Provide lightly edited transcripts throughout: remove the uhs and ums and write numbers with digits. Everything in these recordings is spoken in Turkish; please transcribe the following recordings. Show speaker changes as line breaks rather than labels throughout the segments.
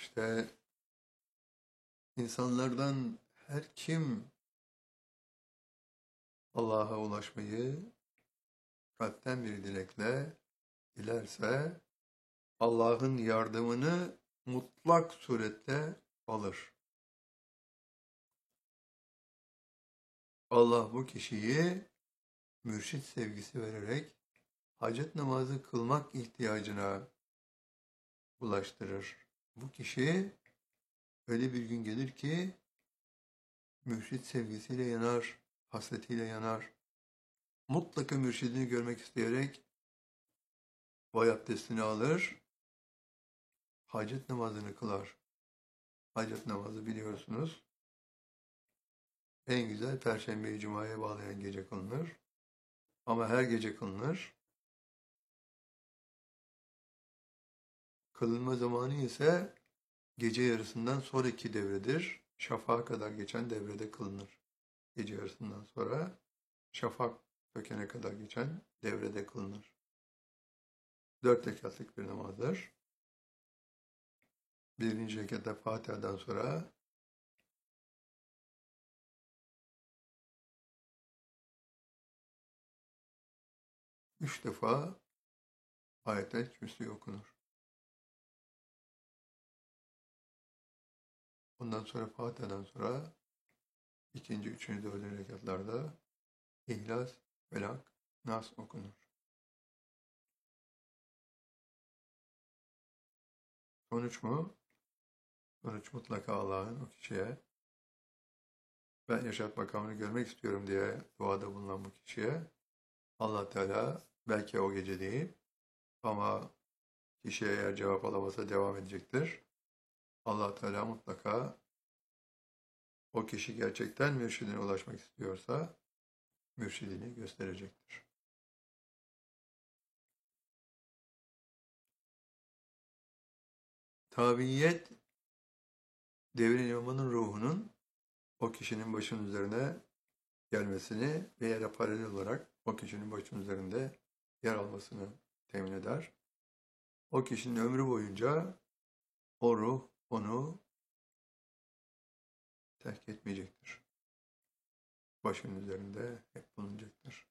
İşte insanlardan her kim Allah'a ulaşmayı kalpten bir dilekle dilerse Allah'ın yardımını mutlak surette alır. Allah bu kişiyi mürşit sevgisi vererek hacet namazı kılmak ihtiyacına ulaştırır. Bu kişi öyle bir gün gelir ki mürşit sevgisiyle yanar, hasretiyle yanar. Mutlaka mürşidini görmek isteyerek vay abdestini alır, hacet namazını kılar. Hacet namazı biliyorsunuz, en güzel Perşembe-i Cuma'ya bağlayan gece kılınır. Ama her gece kılınır. Kılınma zamanı ise gece yarısından sonraki devredir. Şafağa kadar geçen devrede kılınır. Gece yarısından sonra şafak sökene kadar geçen devrede kılınır. 4 rekatlık bir namazdır. Birinci rekatta Fatiha'dan sonra 3 defa Ayet-el Kürsi okunur. Ondan sonra Fatiha'dan sonra ikinci, üçüncü, dördüncü rekatlarda İhlas, Felak, Nas okunur. Sonuç mu? Sonuç mutlaka Allah'ın o kişiye ben yaşat makamını görmek istiyorum diye duada bulunan bu kişiye Allah Teala belki o gece değil ama kişiye eğer cevap alamasa devam edecektir. Allah Teala mutlaka o kişi gerçekten mürşidine ulaşmak istiyorsa mürşidini gösterecektir. Tabiyet devrin imamının ruhunun o kişinin başının üzerine gelmesini veya paralel olarak o kişinin başının üzerinde yer almasını temin eder. O kişinin ömrü boyunca o ruh onu terk etmeyecektir. Başının üzerinde hep bulunacaktır.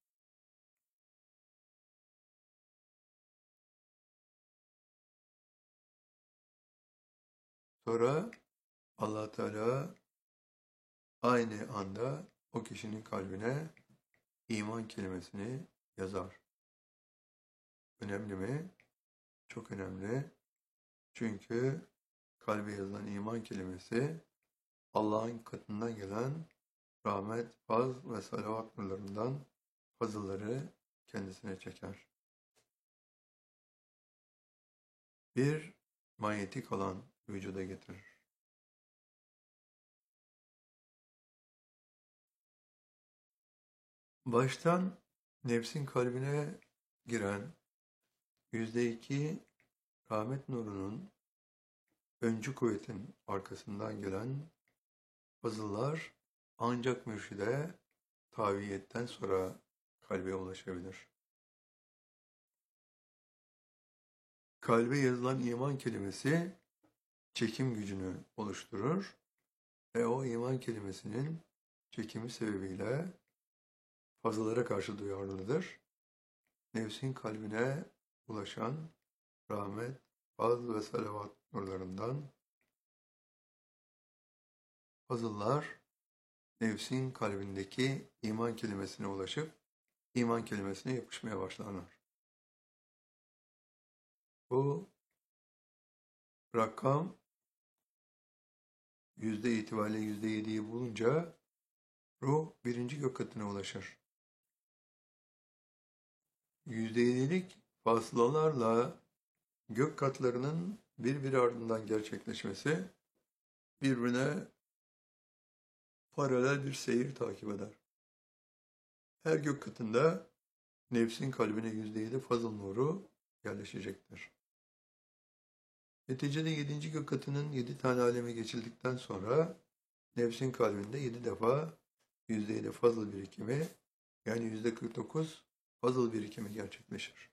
Sonra Allah Teala aynı anda o kişinin kalbine iman kelimesini yazar. Önemli mi? Çok önemli. Çünkü kalbe yazılan iman kelimesi Allah'ın katından gelen rahmet, faz ve salavat nurlarından fazılları kendisine çeker. Bir manyetik alan vücuda getirir. Baştan nefsin kalbine giren %2 rahmet nurunun öncü kuvvetin arkasından gelen fazıllar ancak mürşide taviyetten sonra kalbe ulaşabilir. Kalbe yazılan iman kelimesi çekim gücünü oluşturur ve o iman kelimesinin çekimi sebebiyle fazlalara karşı duyarlıdır. Nefsin kalbine ulaşan rahmet, faz ve salavat nurlarından fazıllar nefsin kalbindeki iman kelimesine ulaşıp iman kelimesine yapışmaya başlarlar. Bu rakam yüzde itibariyle %7'yi bulunca ruh birinci gök katına ulaşır. %7'lik fasılalarla gök katlarının birbiri ardından gerçekleşmesi birbirine paralel bir seyir takip eder. Her gök katında nefsin kalbine %7 fazıl nuru yerleşecektir. Neticede 7. gök katının 7 tane aleme geçildikten sonra nefsin kalbinde 7 defa %7 fazıl birikimi yani %49 fazıl birikimi gerçekleşir.